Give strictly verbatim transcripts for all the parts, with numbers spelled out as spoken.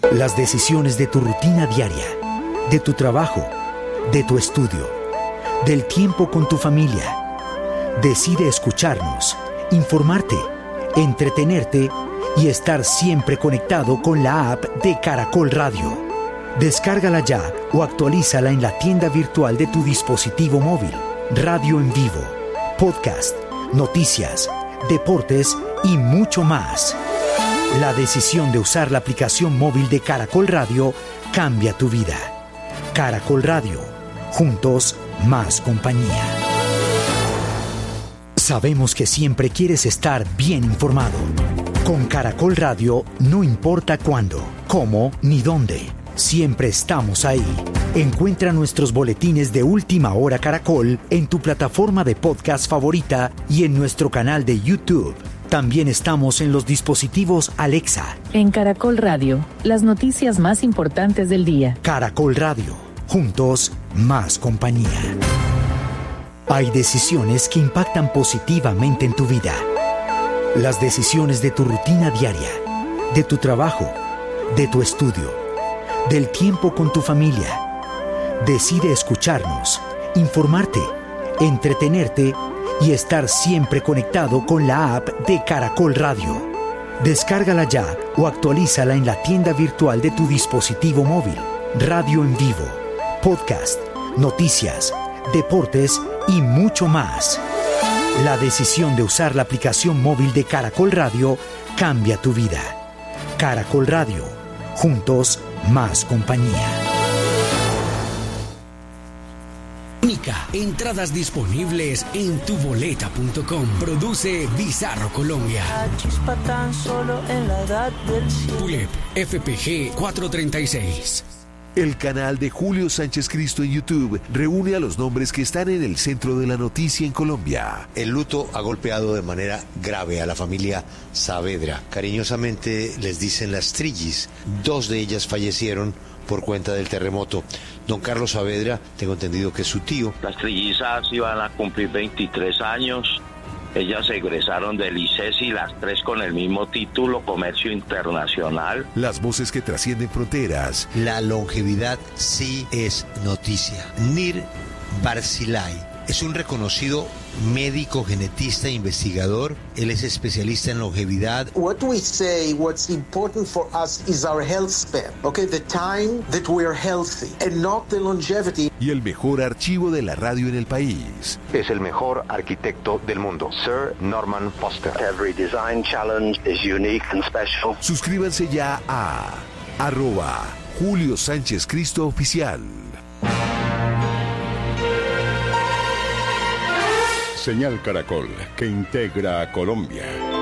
Las decisiones de tu rutina diaria, de tu trabajo, de tu estudio, del tiempo con tu familia. Decide escucharnos, informarte, entretenerte y estar siempre conectado con la app de Caracol Radio. Descárgala ya o actualízala en la tienda virtual de tu dispositivo móvil. Radio en vivo, podcast, noticias, deportes y mucho más. La decisión de usar la aplicación móvil de Caracol Radio cambia tu vida. Caracol Radio, juntos más compañía. Sabemos que siempre quieres estar bien informado. Con Caracol Radio no importa cuándo, cómo ni dónde. Siempre estamos ahí. Encuentra nuestros boletines de Última Hora Caracol en tu plataforma de podcast favorita y en nuestro canal de YouTube. También estamos en los dispositivos Alexa. En Caracol Radio, las noticias más importantes del día. Caracol Radio, juntos más compañía. Hay decisiones que impactan positivamente en tu vida. Las decisiones de tu rutina diaria, de tu trabajo, de tu estudio, del tiempo con tu familia. Decide escucharnos, informarte, entretenerte y estar siempre conectado con la app de Caracol Radio. Descárgala ya o actualízala en la tienda virtual de tu dispositivo móvil. Radio en vivo, podcast, noticias, deportes y mucho más. La decisión de usar la aplicación móvil de Caracol Radio cambia tu vida. Caracol Radio, juntos más compañía. Única. Entradas disponibles en tu boleta punto com. Produce Bizarro Colombia. Pulep F P G cuatrocientos treinta y seis. El canal de Julio Sánchez Cristo en YouTube reúne a los nombres que están en el centro de la noticia en Colombia. El luto ha golpeado de manera grave a la familia Saavedra. Cariñosamente les dicen las Trillis. Dos de ellas fallecieron por cuenta del terremoto. Don Carlos Saavedra, tengo entendido que es su tío. Las trillizas iban a cumplir veintitrés años. Ellas egresaron del I C E S I, las tres con el mismo título, Comercio Internacional. Las voces que trascienden fronteras. La longevidad sí es noticia. Nir Barzilay es un reconocido médico, genetista e investigador. Él es especialista en longevidad. What we say, what's important for us is our health span. Okay, the time that we are healthy and not the longevity. Y el mejor archivo de la radio en el país. Es el mejor arquitecto del mundo, Sir Norman Foster. Every design challenge is unique and special. Suscríbanse ya a arroba Julio Sánchez Cristo Oficial. Señal Caracol, que integra a Colombia.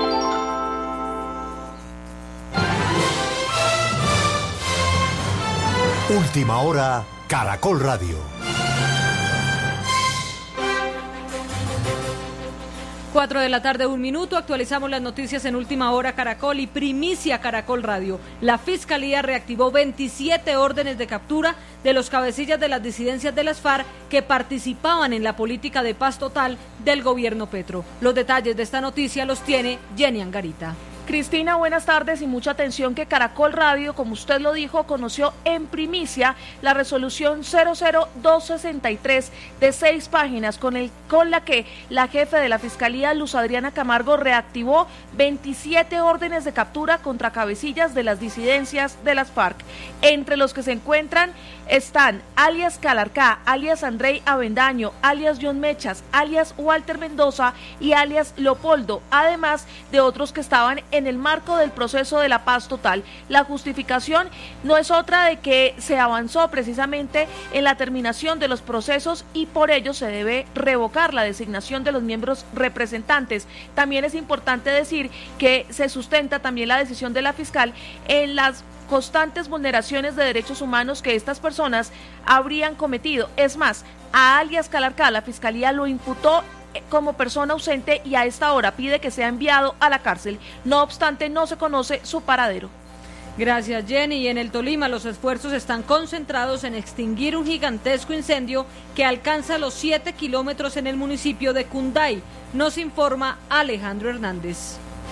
Última Hora, Caracol Radio. Cuatro de la tarde, un minuto, actualizamos las noticias en Última Hora Caracol y primicia Caracol Radio. La Fiscalía reactivó veintisiete órdenes de captura de los cabecillas de las disidencias de las FARC que participaban en la política de paz total del gobierno Petro. Los detalles de esta noticia los tiene Jenny Angarita. Cristina, buenas tardes y mucha atención que Caracol Radio, como usted lo dijo, conoció en primicia la resolución cero cero dos sesenta y tres de seis páginas con, el, con la que la jefe de la Fiscalía, Luz Adriana Camargo, reactivó veintisiete órdenes de captura contra cabecillas de las disidencias de las FARC. Entre los que se encuentran están alias Calarcá, alias Andrei Avendaño, alias John Mechas, alias Walter Mendoza y alias Leopoldo, además de otros que estaban en el marco del proceso de la paz total. La justificación no es otra de que se avanzó precisamente en la terminación de los procesos y por ello se debe revocar la designación de los miembros representantes. También es importante decir que se sustenta también la decisión de la fiscal en las constantes vulneraciones de derechos humanos que estas personas habrían cometido. Es más, a alias Calarcá la Fiscalía lo imputó como persona ausente y a esta hora pide que sea enviado a la cárcel. No obstante, no se conoce su paradero. Gracias, Jenny. Y en el Tolima los esfuerzos están concentrados en extinguir un gigantesco incendio que alcanza los siete kilómetros en el municipio de Cunday. Nos informa Alejandro Hernández.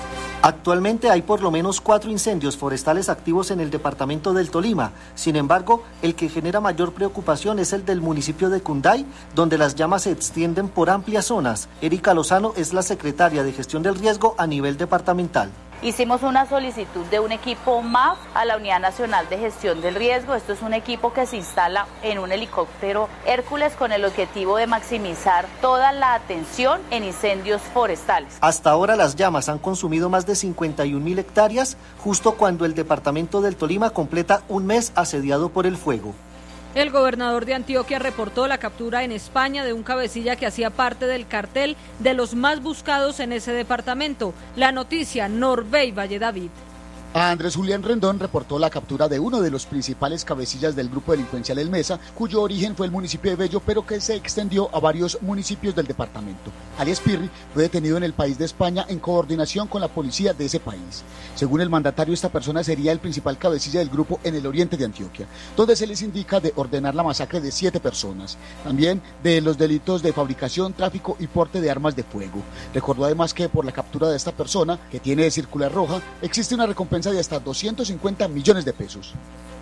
Actualmente hay por lo menos cuatro incendios forestales activos en el departamento del Tolima. Sin embargo, el que genera mayor preocupación es el del municipio de Cunday, donde las llamas se extienden por amplias zonas. Erika Lozano es la secretaria de Gestión del Riesgo a nivel departamental. Hicimos una solicitud de un equipo M A F a la Unidad Nacional de Gestión del Riesgo. Esto es un equipo que se instala en un helicóptero Hércules con el objetivo de maximizar toda la atención en incendios forestales. Hasta ahora las llamas han consumido más de cincuenta y un mil hectáreas, justo cuando el departamento del Tolima completa un mes asediado por el fuego. El gobernador de Antioquia reportó la captura en España de un cabecilla que hacía parte del cartel de los más buscados en ese departamento. La noticia, Norbey Valle David. Andrés Julián Rendón reportó la captura de uno de los principales cabecillas del grupo delincuencial El Mesa, cuyo origen fue el municipio de Bello, pero que se extendió a varios municipios del departamento. Alias Pirri fue detenido en el país de España en coordinación con la policía de ese país. Según el mandatario, esta persona sería el principal cabecilla del grupo en el oriente de Antioquia, donde se les indica de ordenar la masacre de siete personas. También de los delitos de fabricación, tráfico y porte de armas de fuego. Recordó además que por la captura de esta persona, que tiene circular roja, existe una recompensa de hasta doscientos cincuenta millones de pesos.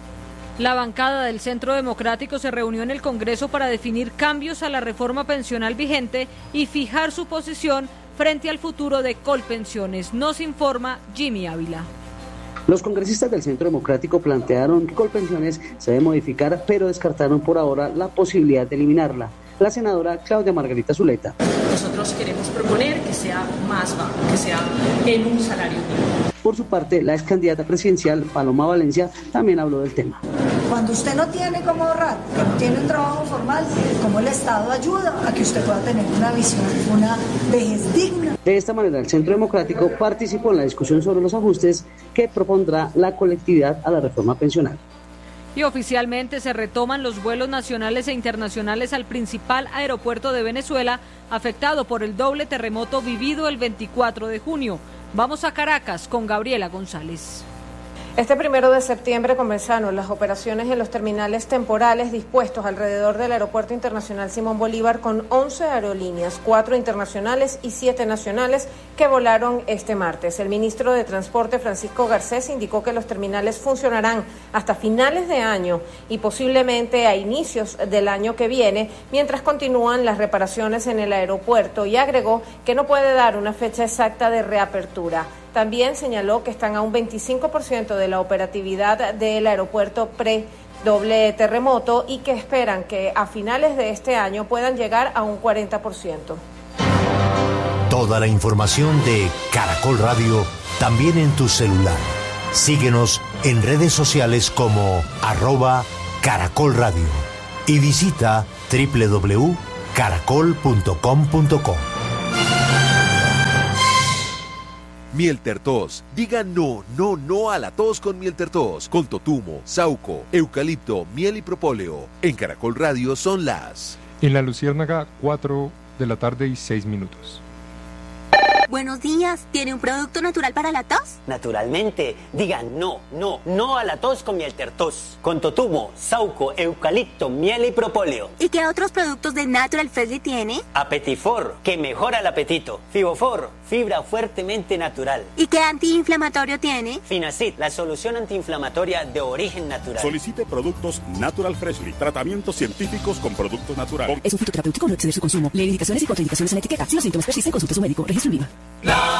La bancada del Centro Democrático se reunió en el Congreso para definir cambios a la reforma pensional vigente y fijar su posición frente al futuro de Colpensiones. Nos informa Jimmy Ávila. Los congresistas del Centro Democrático plantearon que Colpensiones se debe modificar, pero descartaron por ahora la posibilidad de eliminarla. La senadora Claudia Margarita Zuleta. Nosotros queremos proponer que sea más bajo, que sea en un salario mínimo. Por su parte, la ex candidata presidencial, Paloma Valencia, también habló del tema. Cuando usted no tiene cómo ahorrar, que no tiene un trabajo formal, ¿cómo el Estado ayuda a que usted pueda tener una visión, una vejez digna? De esta manera, el Centro Democrático participó en la discusión sobre los ajustes que propondrá la colectividad a la reforma pensional. Y oficialmente se retoman los vuelos nacionales e internacionales al principal aeropuerto de Venezuela, afectado por el doble terremoto vivido el veinticuatro de junio. Vamos a Caracas con Gabriela González. Este primero de septiembre comenzaron las operaciones en los terminales temporales dispuestos alrededor del Aeropuerto Internacional Simón Bolívar con once aerolíneas, cuatro internacionales y siete nacionales que volaron este martes. El ministro de Transporte, Francisco Garcés, indicó que los terminales funcionarán hasta finales de año y posiblemente a inicios del año que viene, mientras continúan las reparaciones en el aeropuerto, y agregó que no puede dar una fecha exacta de reapertura. También señaló que están a un veinticinco por ciento de la operatividad del aeropuerto pre-doble terremoto y que esperan que a finales de este año puedan llegar a un cuarenta por ciento. Toda la información de Caracol Radio también en tu celular. Síguenos en redes sociales como arroba Caracol Radio y visita doble u doble u doble u punto caracol punto com punto co. Mieltertos. Diga no, no, no a la tos con Mieltertos. Con totumo, sauco, eucalipto, miel y propóleo. En Caracol Radio son las... En La Luciérnaga, cuatro de la tarde y seis minutos. Buenos días, ¿tiene un producto natural para la tos? Naturalmente, digan no, no, no a la tos con Mieltertos. Con totumo, sauco, eucalipto, miel y propóleo. ¿Y qué otros productos de Natural Freshly tiene? Apetifor, que mejora el apetito. Fibofor, fibra fuertemente natural. ¿Y qué antiinflamatorio tiene? Finacid, la solución antiinflamatoria de origen natural. Solicite productos Natural Freshly, tratamientos científicos con productos naturales. Es un fitoterapéutico, no exceder su consumo. Lee indicaciones y contraindicaciones en la etiqueta. Si los síntomas persisten, consulte a su médico. Registro INVIMA. La